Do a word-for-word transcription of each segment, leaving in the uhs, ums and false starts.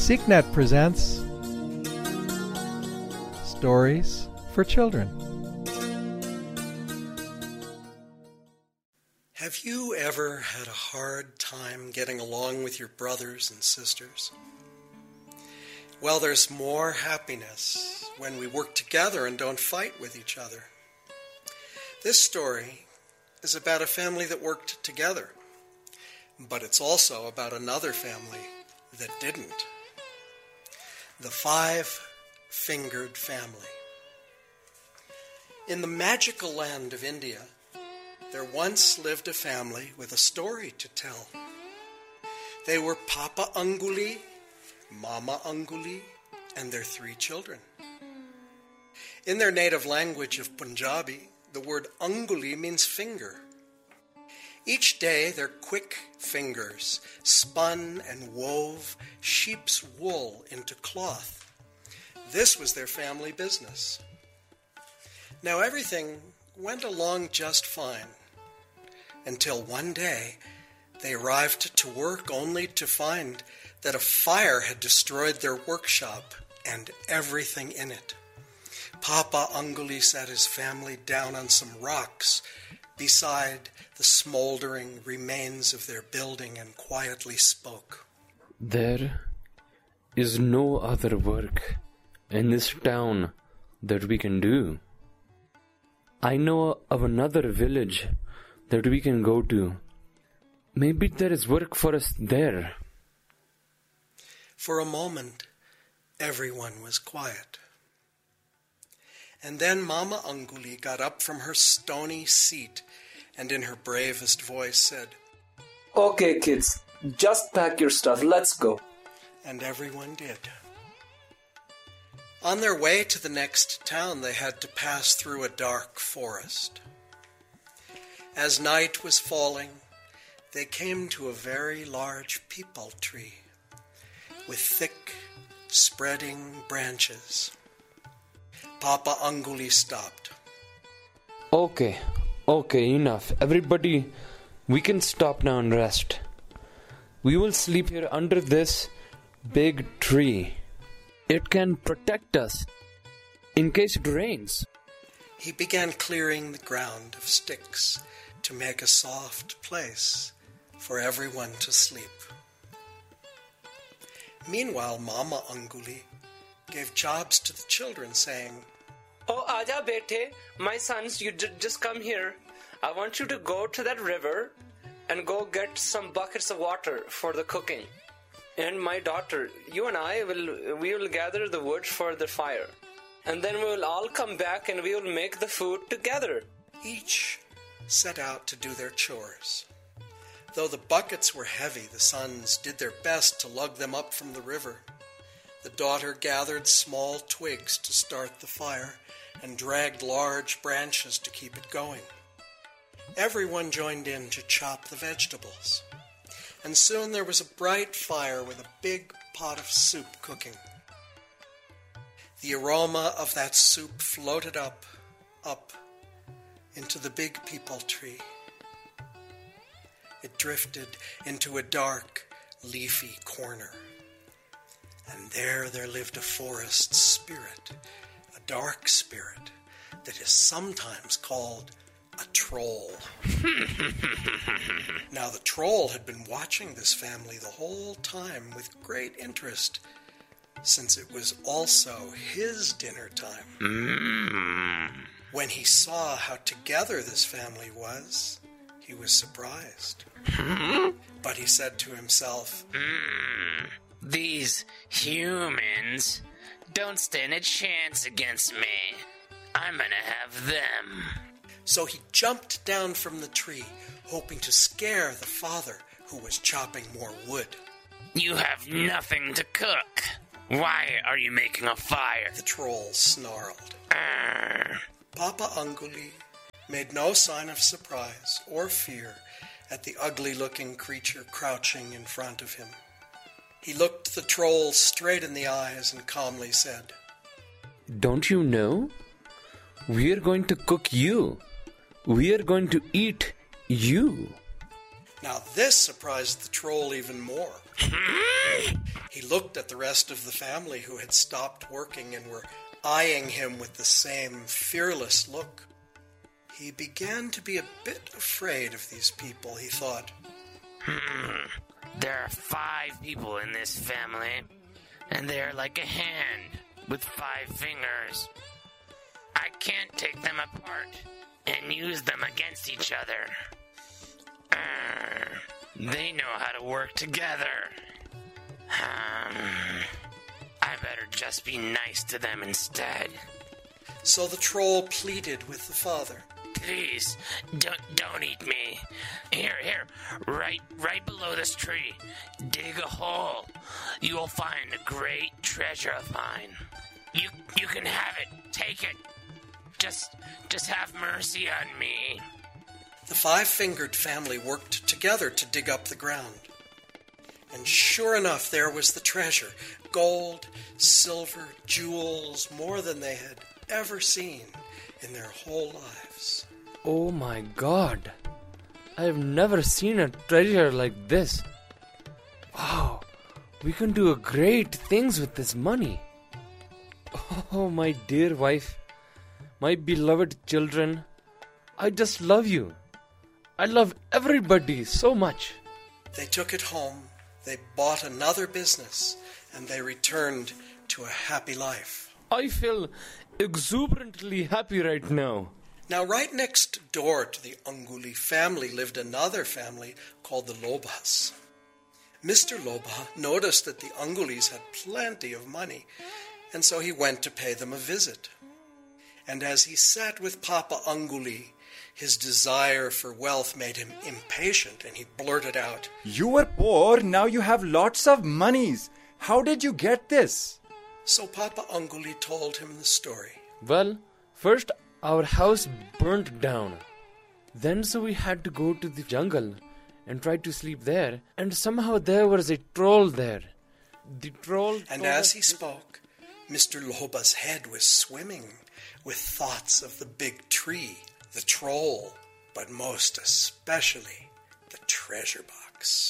SeekNet presents Stories for Children. Have you ever had a hard time getting along with your brothers and sisters? Well, there's more happiness when we work together and don't fight with each other. This story is about a family that worked together, but it's also about another family that didn't. The Five-Fingered Family. In the magical land of India, there once lived a family with a story to tell. They were Papa Anguli, Mama Anguli, and their three children. In their native language of Punjabi, the word Anguli means finger. Each day their quick fingers spun and wove sheep's wool into cloth. This was their family business. Now everything went along just fine, until one day they arrived to work only to find that a fire had destroyed their workshop and everything in it. Papa Anguli sat his family down on some rocks beside the smoldering remains of their building and quietly spoke. There is no other work in this town that we can do. I know of another village that we can go to. Maybe there is work for us there. For a moment, everyone was quiet. And then Mama Anguli got up from her stony seat and in her bravest voice said, "Okay, kids, just pack your stuff. Let's go." And everyone did. On their way to the next town, they had to pass through a dark forest. As night was falling, they came to a very large peepal tree with thick, spreading branches. Papa Anguli stopped. Okay, okay, enough. Everybody, we can stop now and rest. We will sleep here under this big tree. It can protect us in case it rains. He began clearing the ground of sticks to make a soft place for everyone to sleep. Meanwhile, Mama Anguli gave jobs to the children, saying, Oh, Aja Bete, my sons, you j- just come here. I want you to go to that river and go get some buckets of water for the cooking. And my daughter, you and I will we will gather the wood for the fire. And then we will all come back and we will make the food together. Each set out to do their chores. Though the buckets were heavy, the sons did their best to lug them up from the river. The daughter gathered small twigs to start the fire and dragged large branches to keep it going. Everyone joined in to chop the vegetables. And soon there was a bright fire with a big pot of soup cooking. The aroma of that soup floated up, up, into the big peepal tree. It drifted into a dark, leafy corner. And there there lived a forest spirit, a dark spirit that is sometimes called a troll. Now the troll had been watching this family the whole time with great interest, since it was also his dinner time. Mm. When he saw how together this family was, he was surprised. But he said to himself, mm, These humans don't stand a chance against me. I'm gonna have them. So he jumped down from the tree, hoping to scare the father, who was chopping more wood. You have nothing to cook. Why are you making a fire? The troll snarled. Arr. Papa Anguli made no sign of surprise or fear at the ugly-looking creature crouching in front of him. He looked the troll straight in the eyes and calmly said, Don't you know? We are going to cook you. We are going to eat you. Now this surprised the troll even more. He looked at the rest of the family who had stopped working and were eyeing him with the same fearless look. He began to be a bit afraid of these people, he thought. Hmm. There are five people in this family, and they're like a hand with five fingers. I can't take them apart and use them against each other. Uh, they know how to work together. Um, I better just be nice to them instead. So the troll pleaded with the father. Please, don't don't eat me. Here, here, right right below this tree. Dig a hole. You will find a great treasure of mine. You you can have it. Take it. Just just have mercy on me. The five-fingered family worked together to dig up the ground. And sure enough, there was the treasure. Gold, silver, jewels, more than they had ever seen in their whole lives. Oh my god. I have never seen a treasure like this. Wow. We can do great things with this money. Oh, my dear wife. My beloved children. I just love you. I love everybody so much. They took it home. They bought another business. And they returned to a happy life. I feel exuberantly happy right now. Now, right next door to the Anguli family lived another family called the Lobahs. Mister Lobah noticed that the Angulis had plenty of money, and so he went to pay them a visit. And as he sat with Papa Anguli, his desire for wealth made him impatient, and he blurted out, "You were poor, now you have lots of monies. How did you get this?" So Papa Anguli told him the story. Well, first our house burnt down. Then so we had to go to the jungle and try to sleep there. And somehow there was a troll there. The troll... And as he spoke, Mister Lobah's head was swimming with thoughts of the big tree, the troll, but most especially the treasure box.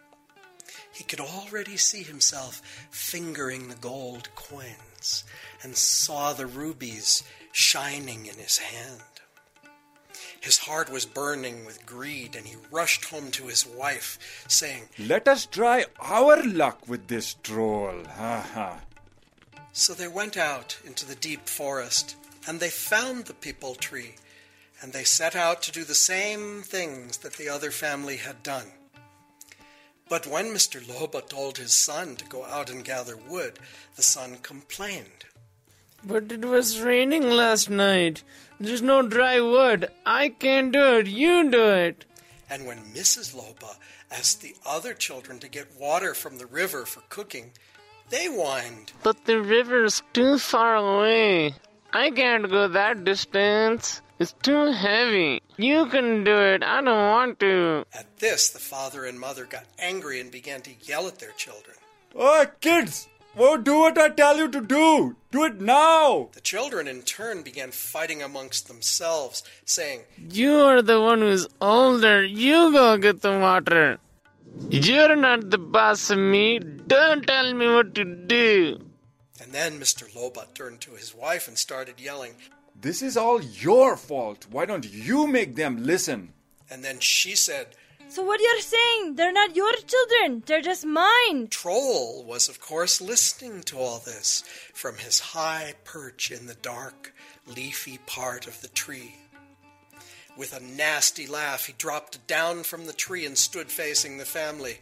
He could already see himself fingering the gold coins and saw the rubies shining in his hand. His heart was burning with greed, and he rushed home to his wife, saying, "Let us try our luck with this troll." Ha ha. So they went out into the deep forest, and they found the peepal tree, and they set out to do the same things that the other family had done. But when Mister Lobah told his son to go out and gather wood, the son complained. But it was raining last night. There's no dry wood. I can't do it. You do it. And when Missus Lobah asked the other children to get water from the river for cooking, they whined. But the river's too far away. I can't go that distance. It's too heavy. You can do it. I don't want to. At this, the father and mother got angry and began to yell at their children. "Oh, kids! Oh, do what I tell you to do! Do it now!" The children in turn began fighting amongst themselves, saying, You are the one who's older. You go get the water. You're not the boss of me. Don't tell me what to do. And then Mister Lobah turned to his wife and started yelling. "This is all your fault. Why don't you make them listen?" And then she said, So what you're saying, they're not your children, they're just mine. Troll was, of course, listening to all this from his high perch in the dark, leafy part of the tree. With a nasty laugh, he dropped down from the tree and stood facing the family.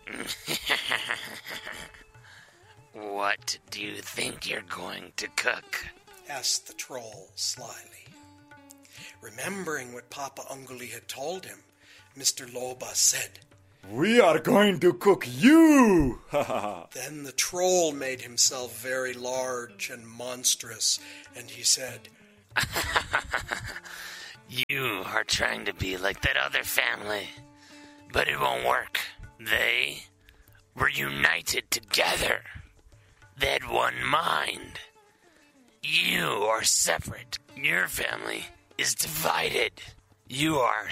What do you think you're going to cook? Asked the troll slyly. Remembering what Papa Anguli had told him, Mister Lobah said, "We are going to cook you!" Then the troll made himself very large and monstrous, and he said, You are trying to be like that other family, but it won't work. They were united together. They had one mind. You are separate. Your family is divided. You are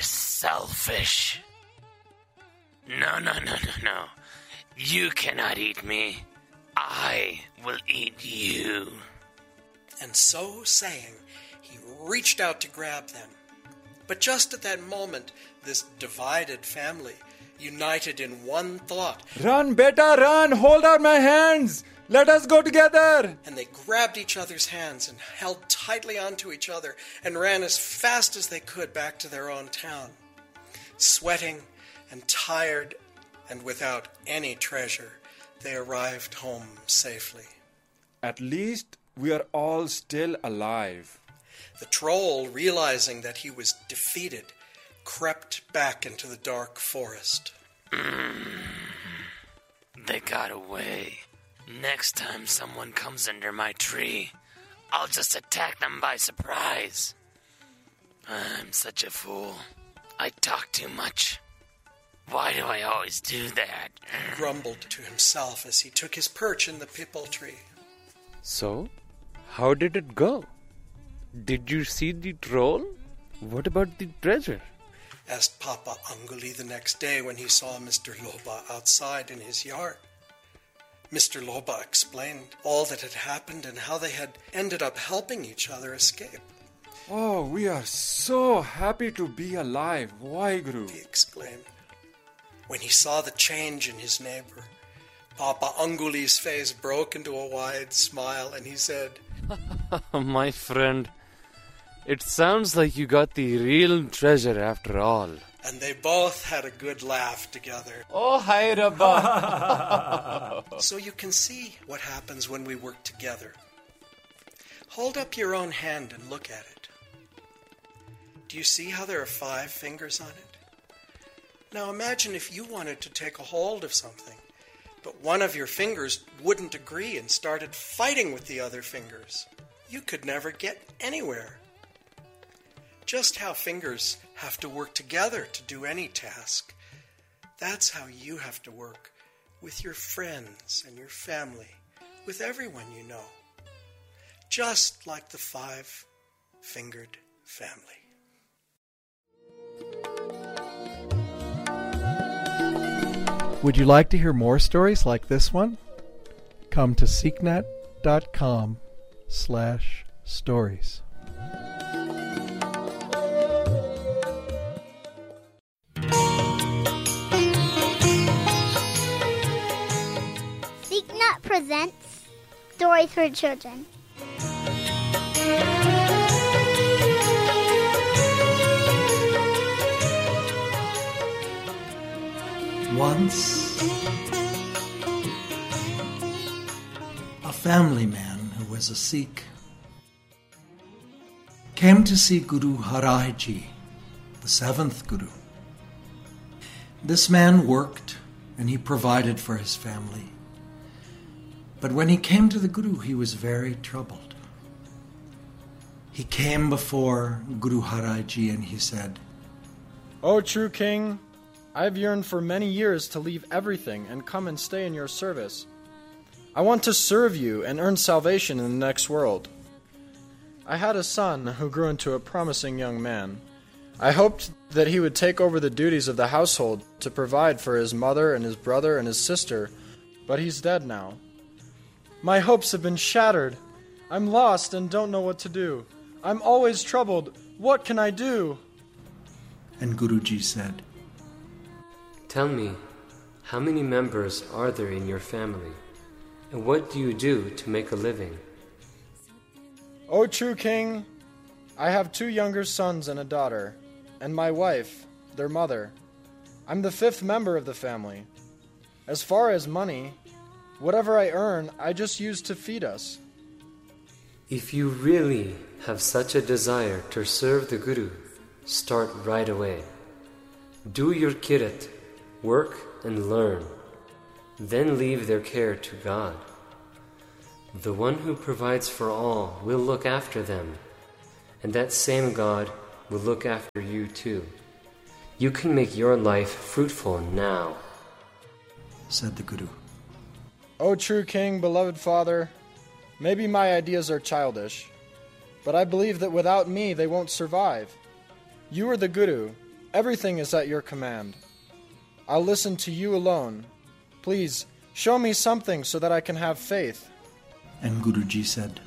selfish. No, no, no, no, no. You cannot eat me. I will eat you. And so saying, he reached out to grab them. But just at that moment, this divided family, united in one thought, Run, beta, run! Hold out my hands! Let us go together! And they grabbed each other's hands and held tightly onto each other and ran as fast as they could back to their own town. Sweating and tired and without any treasure, they arrived home safely. At least we are all still alive. The troll, realizing that he was defeated, crept back into the dark forest. Mm, they got away. Next time someone comes under my tree, I'll just attack them by surprise. I'm such a fool. I talk too much. Why do I always do that? He grumbled to himself as he took his perch in the pipal tree. So, how did it go? Did you see the troll? What about the treasure? Asked Papa Anguli the next day when he saw Mister Loba outside in his yard. Mister Loba explained all that had happened and how they had ended up helping each other escape. Oh, we are so happy to be alive, Waheguru, he exclaimed. When he saw the change in his neighbor, Papa Anguli's face broke into a wide smile and he said, My friend, it sounds like you got the real treasure after all. And they both had a good laugh together. Oh, hi, Rabba. So you can see what happens when we work together. Hold up your own hand and look at it. Do you see how there are five fingers on it? Now imagine if you wanted to take a hold of something, but one of your fingers wouldn't agree and started fighting with the other fingers. You could never get anywhere. Just how fingers have to work together to do any task, that's how you have to work with your friends and your family, with everyone you know. Just like the five-fingered family. Would you like to hear more stories like this one? Come to seeknet.com slash stories. SeekNet presents Stories for Children. Once, a family man who was a Sikh came to see Guru Hari Ji, the seventh Guru. This man worked and he provided for his family. But when he came to the Guru, he was very troubled. He came before Guru Hari Ji and he said, O true king, I've yearned for many years to leave everything and come and stay in your service. I want to serve you and earn salvation in the next world. I had a son who grew into a promising young man. I hoped that he would take over the duties of the household to provide for his mother and his brother and his sister, but he's dead now. My hopes have been shattered. I'm lost and don't know what to do. I'm always troubled. What can I do? And Guruji said, Tell me, how many members are there in your family? And what do you do to make a living? O true king, I have two younger sons and a daughter, and my wife, their mother. I'm the fifth member of the family. As far as money, whatever I earn, I just use to feed us. If you really have such a desire to serve the Guru, start right away. Do your kirat, work and learn. Then leave their care to God. The one who provides for all will look after them, and that same God will look after you too. You can make your life fruitful now, said the Guru. O true king, beloved father, maybe my ideas are childish, but I believe that without me they won't survive. You are the Guru. Everything is at your command. I'll listen to you alone. Please, Show me something so that I can have faith. And Guruji said,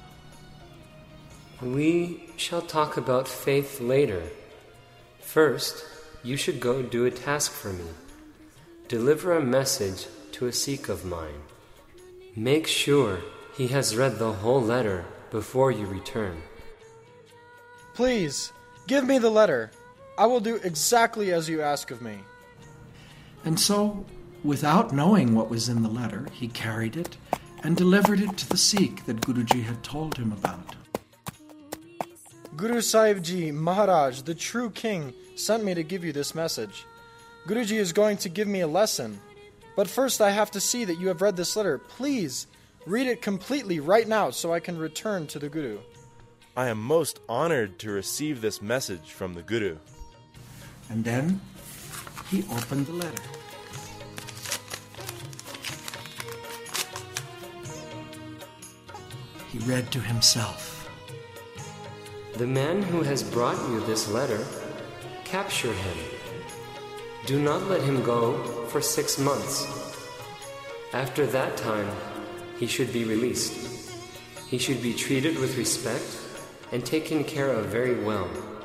We shall talk about faith later. First, you should go do a task for me. Deliver a message to a Sikh of mine. Make sure he has read the whole letter before you return. Please, give me the letter. I will do exactly as you ask of me. And so, without knowing what was in the letter, he carried it and delivered it to the Sikh that Guruji had told him about. Guru Sahib Ji, Maharaj, the true king, sent me to give you this message. Guruji is going to give me a lesson. But first I have to see that you have read this letter. Please, read it completely right now so I can return to the Guru. I am most honored to receive this message from the Guru. And then he opened the letter. He read to himself. The man who has brought you this letter, capture him. Do not let him go for six months. After that time, he should be released. He should be treated with respect and taken care of very well.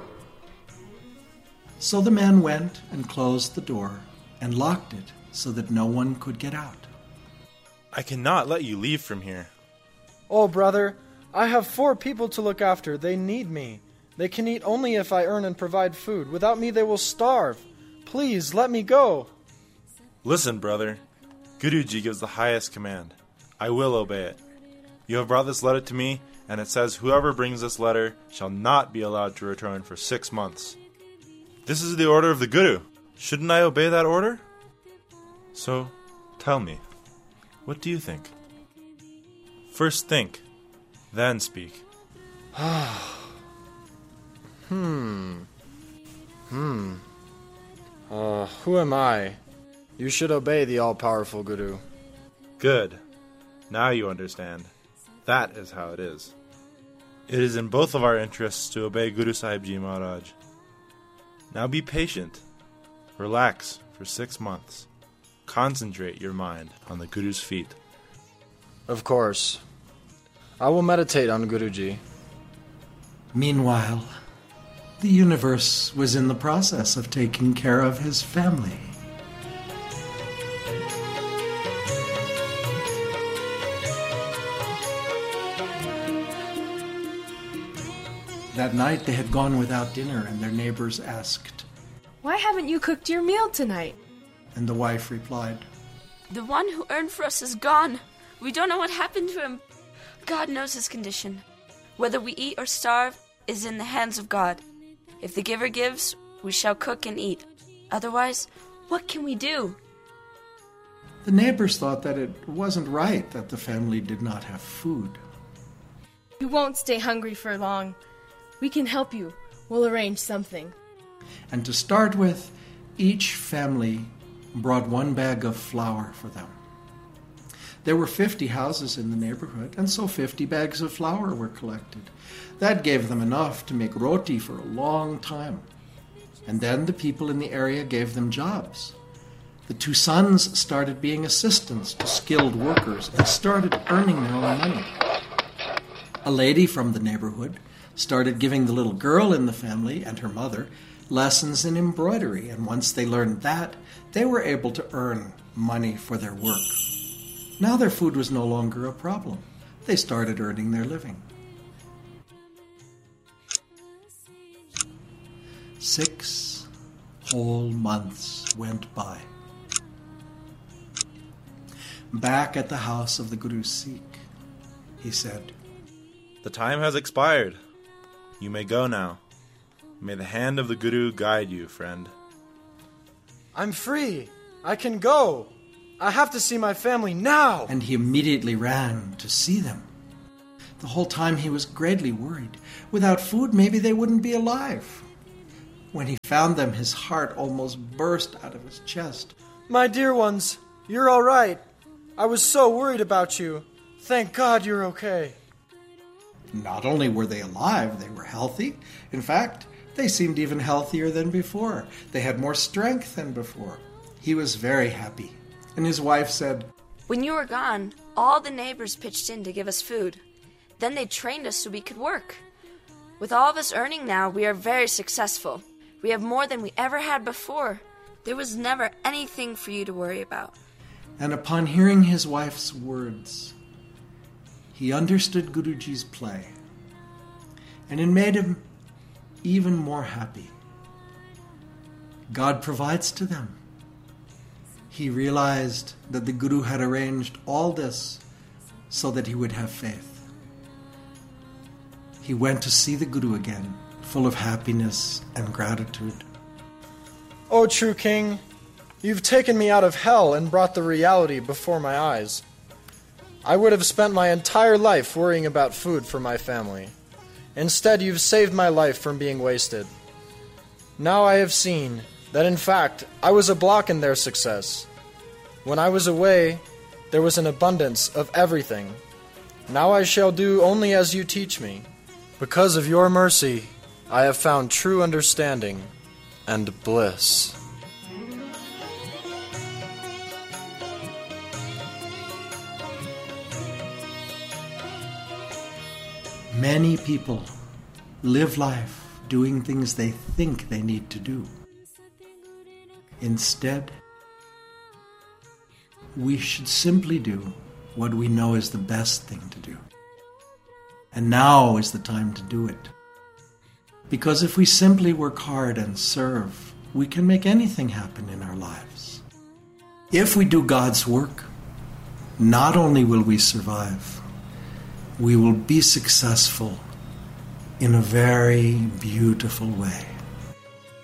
So the man went and closed the door and locked it so that no one could get out. I cannot let you leave from here. Oh, brother, I have four people to look after. They need me. They can eat only if I earn and provide food. Without me, they will starve. Please, let me go. Listen, brother. Guruji gives the highest command. I will obey it. You have brought this letter to me, and it says whoever brings this letter shall not be allowed to return for six months. This is the order of the Guru. Shouldn't I obey that order? So, tell me, what do you think? First think, then speak. hmm. Hmm. Uh, who am I? You should obey the all-powerful Guru. Good. Now you understand. That is how it is. It is in both of our interests to obey Guru Sahib Ji Maharaj. Now be patient. Relax for six months. Concentrate your mind on the Guru's feet. Of course. I will meditate on Guruji. Meanwhile, the universe was in the process of taking care of his family. That night they had gone without dinner, and their neighbors asked, "Why haven't you cooked your meal tonight?" And the wife replied, "The one who earned for us is gone. We don't know what happened to him. God knows his condition. Whether we eat or starve is in the hands of God. If the giver gives, we shall cook and eat. Otherwise, what can we do?" The neighbors thought that it wasn't right that the family did not have food. "You won't stay hungry for long. We can help you. We'll arrange something." And to start with, each family brought one bag of flour for them. There were fifty houses in the neighborhood, and so fifty bags of flour were collected. That gave them enough to make roti for a long time. And then the people in the area gave them jobs. The two sons started being assistants to skilled workers and started earning their own money. A lady from the neighborhood started giving the little girl in the family and her mother lessons in embroidery, and once they learned that, they were able to earn money for their work. Now their food was no longer a problem. They started earning their living. Six whole months went by. Back at the house of the Guru's Sikh, he said, "The time has expired. You may go now. May the hand of the Guru guide you, friend." I'm free. I can go. I have to see my family now. And he immediately ran to see them. The whole time he was greatly worried. Without food, maybe they wouldn't be alive. When he found them, his heart almost burst out of his chest. My dear ones, you're all right. I was so worried about you. Thank God you're okay. Not only were they alive, they were healthy. In fact, they seemed even healthier than before. They had more strength than before. He was very happy. And his wife said, When you were gone, all the neighbors pitched in to give us food. Then they trained us so we could work. With all of us earning now, we are very successful. We have more than we ever had before. There was never anything for you to worry about. And upon hearing his wife's words, he understood Guruji's play, and it made him even more happy. God provides to them. He realized that the Guru had arranged all this so that he would have faith. He went to see the Guru again, full of happiness and gratitude. O true king, you've taken me out of hell and brought the reality before my eyes. I would have spent my entire life worrying about food for my family. Instead, you've saved my life from being wasted. Now I have seen that, in fact, I was a block in their success. When I was away, there was an abundance of everything. Now I shall do only as you teach me. Because of your mercy, I have found true understanding and bliss. Many people live life doing things they think they need to do. Instead, we should simply do what we know is the best thing to do. And now is the time to do it. Because if we simply work hard and serve, we can make anything happen in our lives. If we do God's work, not only will we survive, we will be successful in a very beautiful way.